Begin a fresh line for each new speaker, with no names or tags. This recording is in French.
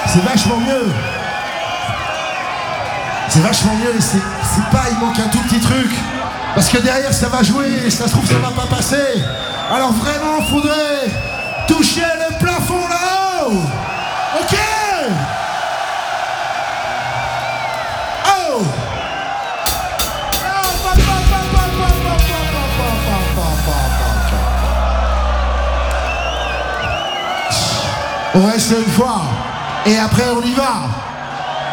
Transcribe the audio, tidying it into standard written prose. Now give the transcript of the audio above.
C'est vachement mieux. C'est vachement mieux et c'est pas, il manque un tout petit truc. Parce que derrière ça va jouer et ça se trouve ça va pas passer. Alors vraiment faudrait toucher le plafond là-haut. Ok. Oh. On reste une fois et après on y va.